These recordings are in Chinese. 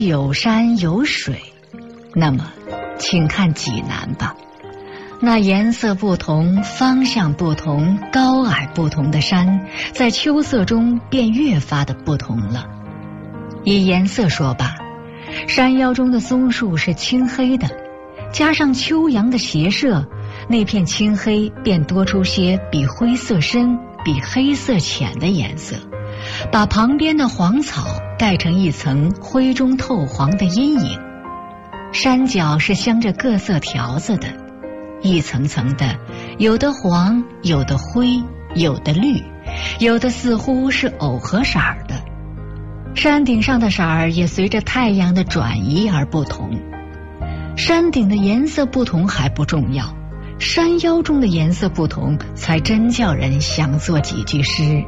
有山有水，那么请看济南吧。那颜色不同、方向不同、高矮不同的山，在秋色中便越发的不同了。以颜色说吧，山腰中的松树是青黑的，加上秋阳的斜射，那片青黑便多出些比灰色深、比黑色浅的颜色，把旁边的黄草盖成一层灰中透黄的阴影。山脚是镶着各色条子的，一层层的，有的黄，有的灰，有的绿，有的似乎是藕荷色儿的。山顶上的色儿也随着太阳的转移而不同。山顶的颜色不同还不重要，山腰中的颜色不同才真叫人想做几句诗。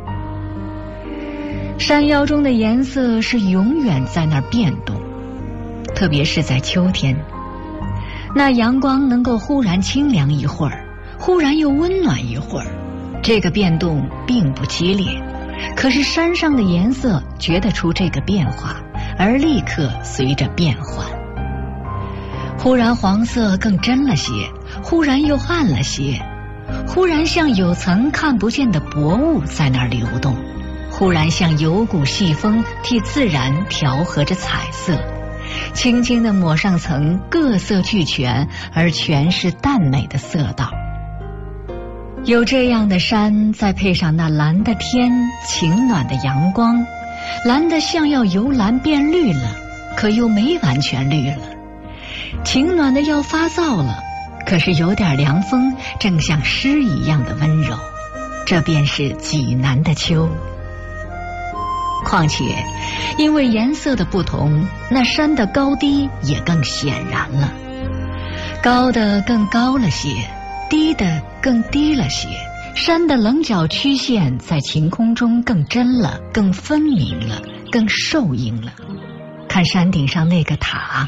山腰中的颜色是永远在那儿变动，特别是在秋天，那阳光能够忽然清凉一会儿，忽然又温暖一会儿，这个变动并不激烈，可是山上的颜色觉得出这个变化，而立刻随着变换。忽然黄色更真了些，忽然又暗了些，忽然像有层看不见的薄雾在那儿流动，忽然像有股细风替自然调和着彩色，轻轻地抹上层各色俱全而全是淡美的色道。有这样的山，再配上那蓝的天、晴暖的阳光，蓝的像要由蓝变绿了，可又没完全绿了；晴暖的要发燥了，可是有点凉风，正像诗一样的温柔。这便是济南的秋。况且因为颜色的不同，那山的高低也更显然了，高的更高了些，低的更低了些，山的棱角曲线在晴空中更真了，更分明了，更受映了。看山顶上那个塔，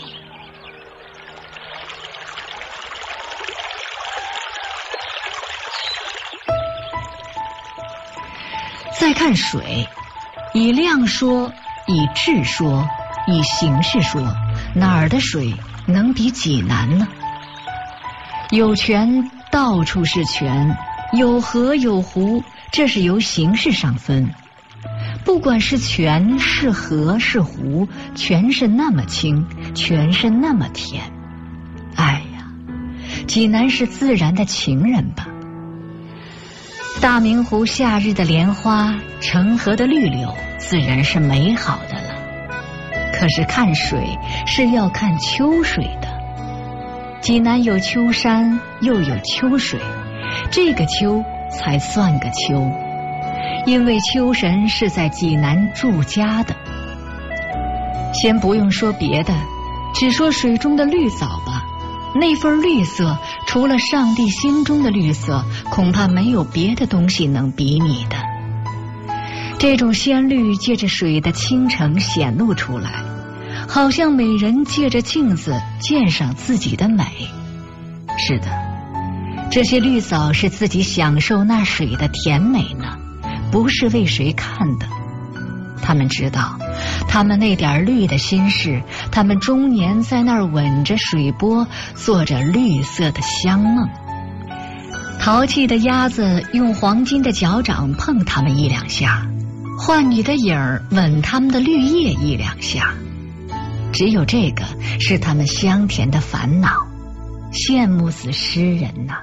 再看水，以量说，以质说，以形式说，哪儿的水能比济南呢？有泉，到处是泉；有河有湖，这是由形式上分。不管是泉是河是湖，全是那么清，全是那么甜。哎呀，济南是自然的情人吧。大明湖夏日的莲花，澄河的绿柳，自然是美好的了。可是看水是要看秋水的。济南有秋山，又有秋水，这个秋才算个秋，因为秋神是在济南住家的。先不用说别的，只说水中的绿藻吧，那份绿色，除了上帝心中的绿色，恐怕没有别的东西能比拟的。这种鲜绿借着水的清澄显露出来，好像美人借着镜子鉴赏自己的美。是的，这些绿藻是自己享受那水的甜美呢，不是为谁看的。他们知道，他们那点绿的心事，他们终年在那儿吻着水波，做着绿色的香梦。淘气的鸭子用黄金的脚掌碰它们一两下，浣女的影儿吻它们的绿叶一两下。只有这个是他们香甜的烦恼，羡慕死诗人呐。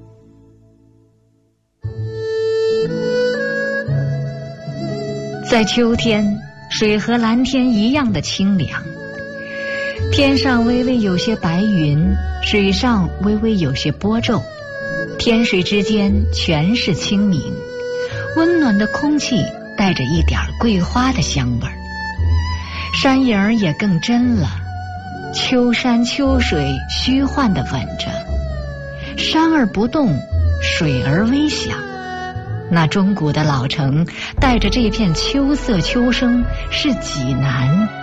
在秋天，水和蓝天一样的清凉，天上微微有些白云，水上微微有些波皱，天水之间全是清明，温暖的空气带着一点桂花的香味儿，山影儿也更真了。秋山秋水虚幻地吻着，山儿不动，水儿微响。那钟鼓的老城带着这片秋色秋声，是济南